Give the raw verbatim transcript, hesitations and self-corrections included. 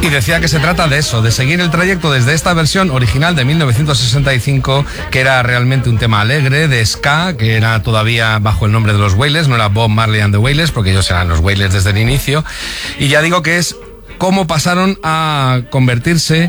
Y decía que se trata de eso, de seguir el trayecto desde esta versión original de mil novecientos sesenta y cinco, que era realmente un tema alegre, de ska, que era todavía bajo el nombre de los Wailers, no era Bob Marley and the Wailers, porque ellos eran los Wailers desde el inicio. Y ya digo que es cómo pasaron a convertirse